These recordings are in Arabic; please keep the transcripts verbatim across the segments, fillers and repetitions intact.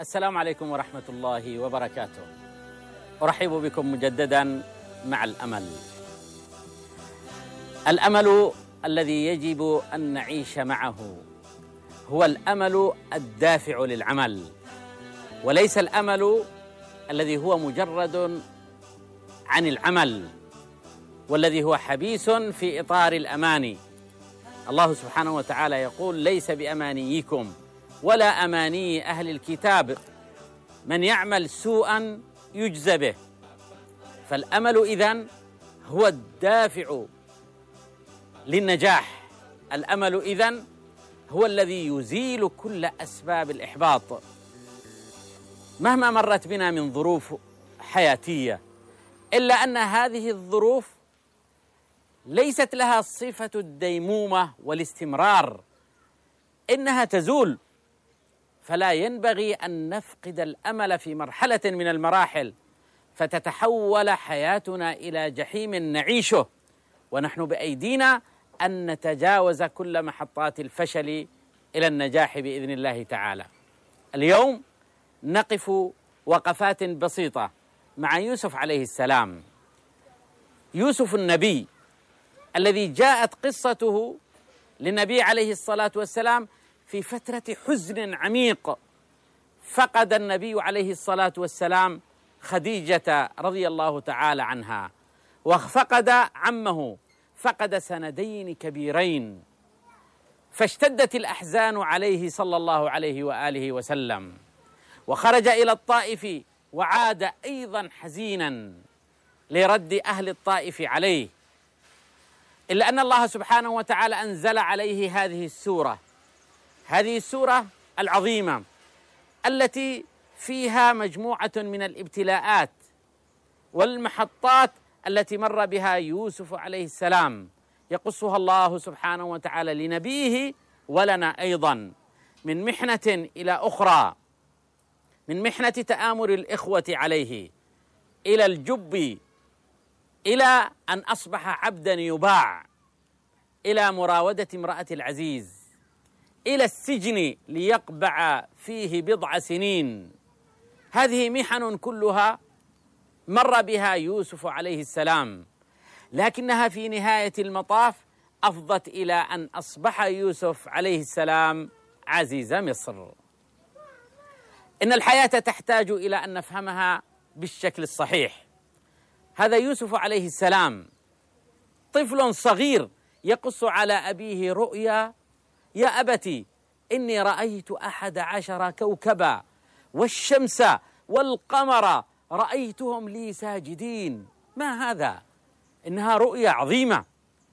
السلام عليكم ورحمة الله وبركاته. أرحب بكم مجددا مع الأمل. الأمل الذي يجب أن نعيش معه هو الأمل الدافع للعمل، وليس الأمل الذي هو مجرد عن العمل والذي هو حبيس في إطار الأماني. الله سبحانه وتعالى يقول: ليس بأمانيكم ولا أماني أهل الكتاب، من يعمل سوءا يجزى به. فالأمل إذن هو الدافع للنجاح، الأمل إذن هو الذي يزيل كل أسباب الإحباط. مهما مرت بنا من ظروف حياتية، إلا أن هذه الظروف ليست لها صفة الديمومة والاستمرار، إنها تزول. فلا ينبغي أن نفقد الأمل في مرحلة من المراحل فتتحول حياتنا إلى جحيم نعيشه، ونحن بأيدينا أن نتجاوز كل محطات الفشل إلى النجاح بإذن الله تعالى. اليوم نقف وقفات بسيطة مع يوسف عليه السلام، يوسف النبي الذي جاءت قصته للنبي عليه الصلاة والسلام في فترة حزن عميق. فقد النبي عليه الصلاة والسلام خديجة رضي الله تعالى عنها، وفقد عمه، فقد سندين كبيرين، فاشتدت الأحزان عليه صلى الله عليه وآله وسلم، وخرج إلى الطائف وعاد أيضا حزينا لرد أهل الطائف عليه، إلا أن الله سبحانه وتعالى أنزل عليه هذه السورة، هذه السورة العظيمة التي فيها مجموعة من الابتلاءات والمحطات التي مر بها يوسف عليه السلام، يقصها الله سبحانه وتعالى لنبيه ولنا أيضا، من محنة إلى أخرى، من محنة تآمر الإخوة عليه إلى الجب، إلى أن أصبح عبدا يباع، إلى مراودة امرأة العزيز، إلى السجن ليقبع فيه بضع سنين. هذه محن كلها مر بها يوسف عليه السلام، لكنها في نهاية المطاف أفضت إلى أن أصبح يوسف عليه السلام عزيز مصر. إن الحياة تحتاج إلى أن نفهمها بالشكل الصحيح. هذا يوسف عليه السلام طفل صغير يقص على أبيه رؤيا: يا أبتي إني رأيت أحد عشر كوكبا والشمس والقمر رأيتهم لي ساجدين. ما هذا؟ إنها رؤيا عظيمة،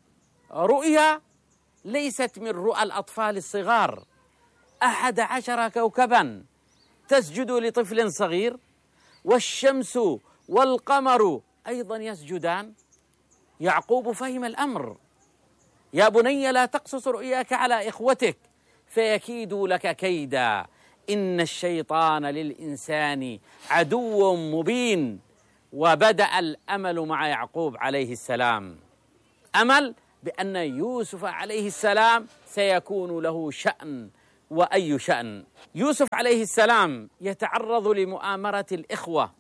رؤيا ليست من رؤى الأطفال الصغار. أحد عشر كوكبا تسجد لطفل صغير، والشمس والقمر أيضا يسجدان. يعقوب فهم الأمر: يا بني لا تقصص رؤياك على إخوتك فيكيدوا لك كيدا، إن الشيطان للإنسان عدو مبين. وبدأ الأمل مع يعقوب عليه السلام، أمل بأن يوسف عليه السلام سيكون له شأن، وأي شأن. يوسف عليه السلام يتعرض لمؤامرة الإخوة.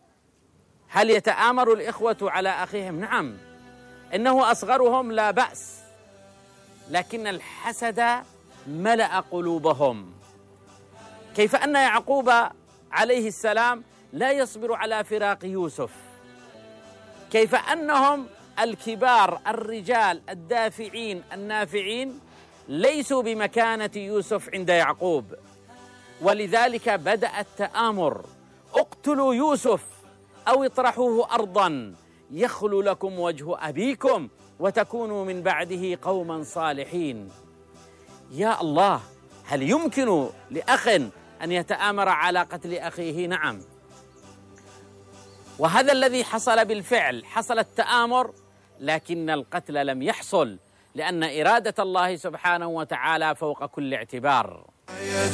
هل يتآمر الإخوة على أخيهم؟ نعم، إنه أصغرهم لا بأس، لكن الحسد ملأ قلوبهم. كيف أن يعقوب عليه السلام لا يصبر على فراق يوسف، كيف أنهم الكبار الرجال الدافعين النافعين ليسوا بمكانة يوسف عند يعقوب، ولذلك بدأ التآمر: اقتلوا يوسف أو اطرحوه أرضا يخل لكم وجه أبيكم وتكونوا من بعده قوما صالحين. يا الله، هل يمكن لأخ أن يتآمر على قتل أخيه؟ نعم، وهذا الذي حصل بالفعل. حصل التآمر لكن القتل لم يحصل، لأن إرادة الله سبحانه وتعالى فوق كل اعتبار.